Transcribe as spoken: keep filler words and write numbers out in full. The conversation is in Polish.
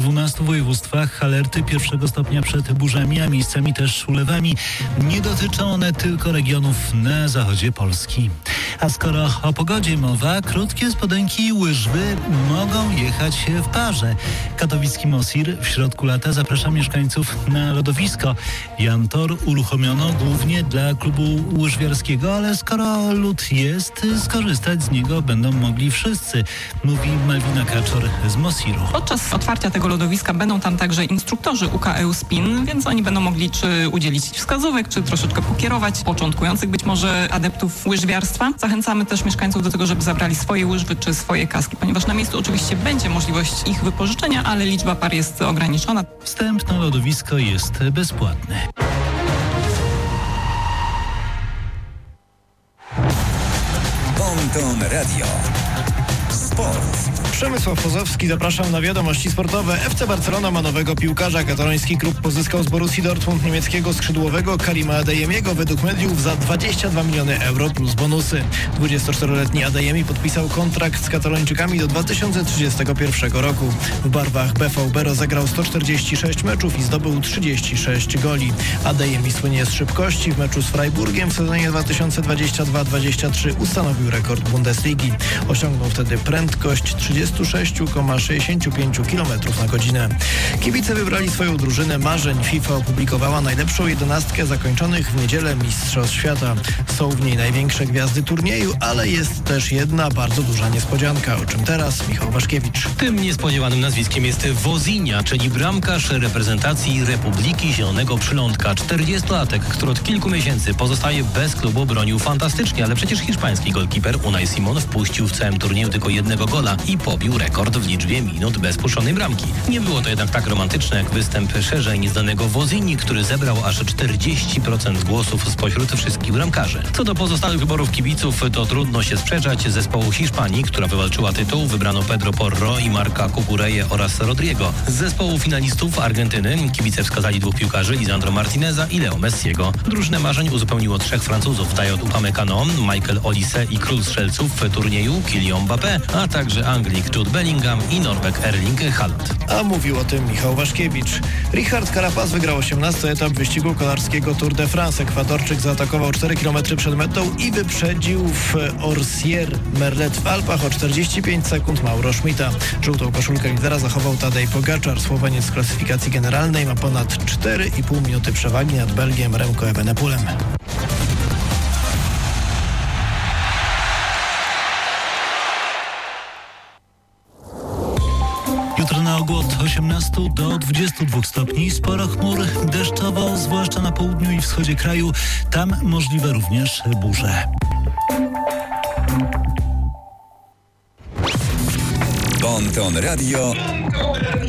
dwunastu województwach alerty pierwszego stopnia przed burzami, a miejscami też ulewami. Nie dotyczą one tylko regionów na zachodzie Polski. A skoro o pogodzie mowa, krótkie spodenki i łyżwy mogą jechać w parze. Katowicki Mosir w środku lata zaprasza mieszkańców na lodowisko. Jan Tor uruchomiono głównie dla klubu łyżwiarskiego, ale skoro lód jest, skorzystać z niego będą mogli wszyscy, mówi Malwina Kaczor z Mosiru. Podczas otwarcia tego lodowiska będą tam także instruktorzy U K E Spin, więc oni będą mogli czy udzielić wskazówek, czy troszeczkę pokierować początkujących być może adeptów łyżwiarstwa. Zachęcamy też mieszkańców do tego, żeby zabrali swoje łyżwy czy swoje kaski, ponieważ na miejscu oczywiście będzie możliwość ich wypożyczenia, ale liczba par jest ograniczona. Wstęp na lodowisko jest bezpłatny. Ponton Radio. Sport. Przemysław Pozowski, zapraszam na wiadomości sportowe. F C Barcelona ma nowego piłkarza. Kataloński klub pozyskał z Borussii Dortmund niemieckiego skrzydłowego Karima Adeyemiego według mediów za dwadzieścia dwa miliony euro plus bonusy. dwudziestoczteroletni Adeyemi podpisał kontrakt z Katalończykami do dwa tysiące trzydziestego pierwszego roku. W barwach B V B rozegrał sto czterdzieści sześć meczów i zdobył trzydzieści sześć goli. Adeyemi słynie z szybkości. W meczu z Freiburgiem w sezonie dwa tysiące dwudziestym drugim dwudziestym trzecim ustanowił rekord Bundesligi. Osiągnął wtedy prędkość trzydzieści sześć przecinek sześćdziesiąt pięć kilometrów na godzinę. Kibice wybrali swoją drużynę marzeń. FIFA opublikowała najlepszą jedenastkę zakończonych w niedzielę Mistrzostw Świata. Są w niej największe gwiazdy turnieju, ale jest też jedna bardzo duża niespodzianka. O czym teraz Michał Waszkiewicz. Tym niespodziewanym nazwiskiem jest Wozinha, czyli bramkarz reprezentacji Republiki Zielonego Przylądka. czterdziestolatek, który od kilku miesięcy pozostaje bez klubu, bronił fantastycznie, ale przecież hiszpański golkiper Unai Simon wpuścił w całym turnieju tylko jednego gola i pobił rekord w liczbie minut bez puszczonej bramki. Nie było to jednak tak romantyczne jak występ szerzej nieznanego Wozinhi, który zebrał aż czterdzieści procent głosów spośród wszystkich bramkarzy. Co do pozostałych wyborów kibiców, to trudno się sprzeczać. Z zespołu Hiszpanii, która wywalczyła tytuł, wybrano Pedro Porro i Marca Cucureję oraz Rodrigo. Z zespołu finalistów Argentyny kibice wskazali dwóch piłkarzy, Lisandro Martineza i Leo Messiego. Drużynę marzeń uzupełniło trzech Francuzów, Dayot Upamecano, Michael Olise i król strzelców w turnieju Kylian Mbappé, a także Anglik Jude Bellingham i Norweg Erling Haaland. A mówił o tym Michał Waszkiewicz. Richard Carapaz wygrał osiemnasty etap wyścigu kolarskiego Tour de France. Ekwadorczyk zaatakował cztery kilometry przed metą i wyprzedził w Orsières-Merlet w Alpach o czterdzieści pięć sekund Mauro Schmidta. Żółtą koszulkę lidera zachował Tadej Pogačar. Słoweniec w klasyfikacji generalnej ma ponad cztery i pół minuty przewagi nad Belgiem Remco Evenepoelem. Jutro na ogół od osiemnastu do dwudziestu dwóch stopni. Sporo chmur, deszczowo, zwłaszcza na południu i wschodzie kraju. Tam możliwe również burze. Ponton Radio.